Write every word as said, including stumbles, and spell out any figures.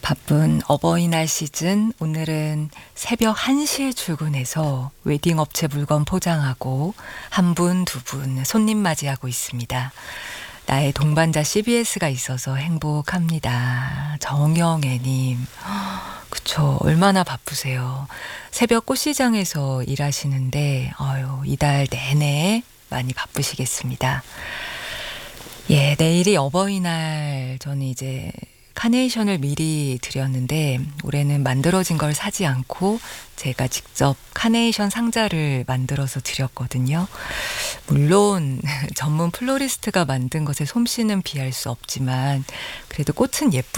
바쁜 어버이날 시즌, 오늘은 새벽 한 시에 출근해서 웨딩 업체 물건 포장하고 한 분, 두 분 손님 맞이하고 있습니다. 나의 동반자 씨비에스가 있어서 행복합니다. 정영애님. 그쵸. 얼마나 바쁘세요. 새벽 꽃시장에서 일하시는데, 아유, 이달 내내 많이 바쁘시겠습니다. 예, 내일이 어버이날. 저는 이제 카네이션을 미리 드렸는데 올해는 만들어진 걸 사지 않고 제가 직접 카네이션 상자를 만들어서 드렸거든요. 물론 전문 플로리스트가 만든 것에 솜씨는 비할 수 없지만 그래도 꽃은 예쁘